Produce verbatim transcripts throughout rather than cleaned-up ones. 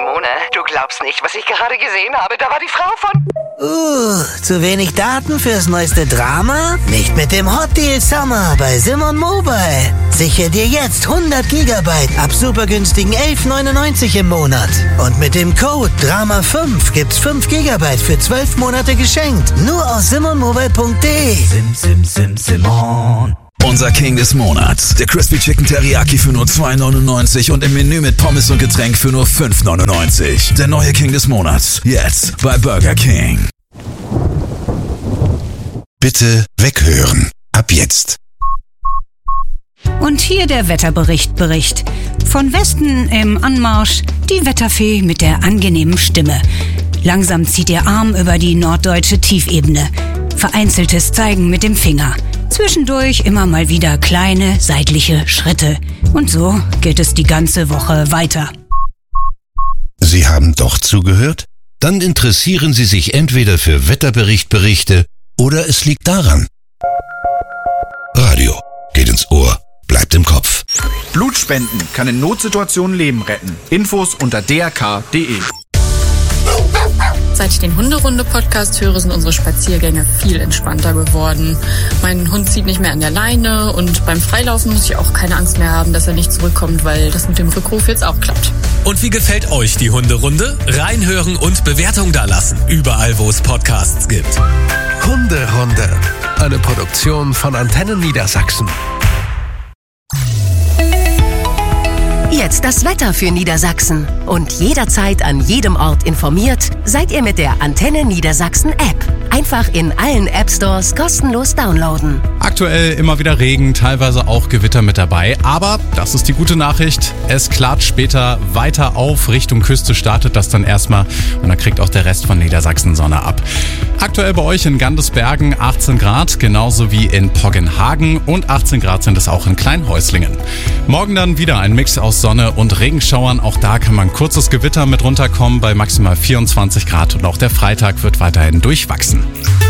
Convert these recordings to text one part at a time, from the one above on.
Simone, du glaubst nicht, was ich gerade gesehen habe. Da war die Frau von... Uh, zu wenig Daten fürs neueste Drama? Nicht mit dem Hot Deal Summer bei Simon Mobile. Sichere dir jetzt hundert Gigabyte ab super günstigen elf neunundneunzig im Monat. Und mit dem Code Drama fünf gibt's fünf Gigabyte für zwölf Monate geschenkt. Nur auf simonmobile punkt de. Sim, sim, sim, Simon. Unser King des Monats. Der Crispy Chicken Teriyaki für nur zwei neunundneunzig und im Menü mit Pommes und Getränk für nur fünf neunundneunzig. Der neue King des Monats. Jetzt bei Burger King. Bitte weghören. Ab jetzt. Und hier der Wetterbericht Bericht. Von Westen im Anmarsch die Wetterfee mit der angenehmen Stimme. Langsam zieht ihr Arm über die norddeutsche Tiefebene. Vereinzeltes Zeigen mit dem Finger. Zwischendurch immer mal wieder kleine seitliche Schritte. Und so geht es die ganze Woche weiter. Sie haben doch zugehört? Dann interessieren Sie sich entweder für Wetterberichtberichte oder es liegt daran. Radio geht ins Ohr, bleibt im Kopf. Blutspenden kann in Notsituationen Leben retten. Infos unter d r k punkt d e. Seit ich den Hunderunde-Podcast höre, sind unsere Spaziergänge viel entspannter geworden. Mein Hund zieht nicht mehr an der Leine und beim Freilaufen muss ich auch keine Angst mehr haben, dass er nicht zurückkommt, weil das mit dem Rückruf jetzt auch klappt. Und wie gefällt euch die Hunderunde? Reinhören und Bewertung dalassen. Überall, wo es Podcasts gibt. Hunderunde. Eine Produktion von Antennen Niedersachsen. Jetzt das Wetter für Niedersachsen. Und jederzeit an jedem Ort informiert, seid ihr mit der Antenne Niedersachsen App. Einfach in allen App-Stores kostenlos downloaden. Aktuell immer wieder Regen, teilweise auch Gewitter mit dabei. Aber, das ist die gute Nachricht, es klart später weiter auf. Richtung Küste startet das dann erstmal und dann kriegt auch der Rest von Niedersachsen Sonne ab. Aktuell bei euch in Gandesbergen achtzehn Grad, genauso wie in Poggenhagen und achtzehn Grad sind es auch in Kleinhäuslingen. Morgen dann wieder ein Mix aus Sonne und Regenschauern. Auch da kann man kurzes Gewitter mit runterkommen bei maximal vierundzwanzig Grad und auch der Freitag wird weiterhin durchwachsen.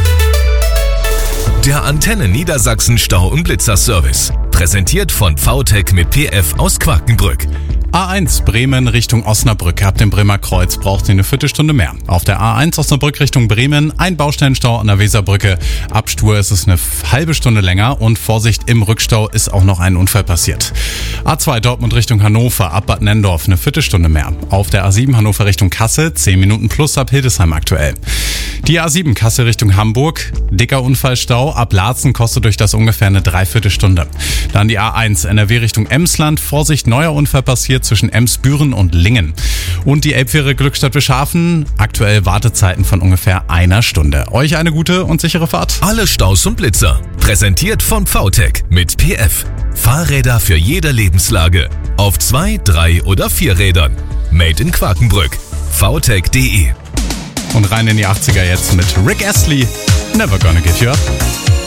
Der Antenne Niedersachsen Stau- und Blitzer-Service. Präsentiert von V T E C mit P F aus Quakenbrück. A eins Bremen Richtung Osnabrück. Ab dem Bremer Kreuz braucht ihr eine Viertelstunde mehr. Auf der A eins Osnabrück Richtung Bremen ein Baustellenstau an der Weserbrücke. Ab Stur ist es eine halbe Stunde länger und Vorsicht, im Rückstau ist auch noch ein Unfall passiert. A zwei Dortmund Richtung Hannover ab Bad Nendorf eine Viertelstunde mehr. Auf der A sieben Hannover Richtung Kassel zehn Minuten plus ab Hildesheim aktuell. Die A sieben Kassel Richtung Hamburg, dicker Unfallstau, ab Laatzen kostet durch das ungefähr eine Dreiviertelstunde. Dann die A eins N R W Richtung Emsland, Vorsicht, neuer Unfall passiert zwischen Emsbüren und Lingen. Und die Elbfähre Glückstadt Bischhafen, aktuell Wartezeiten von ungefähr einer Stunde. Euch eine gute und sichere Fahrt. Alle Staus und Blitzer, präsentiert von V T E C mit P F. Fahrräder für jede Lebenslage. Auf zwei, drei oder vier Rädern. Made in Quakenbrück. v t e c punkt d e. Und rein in die achtziger jetzt mit Rick Astley, Never Gonna Give You Up.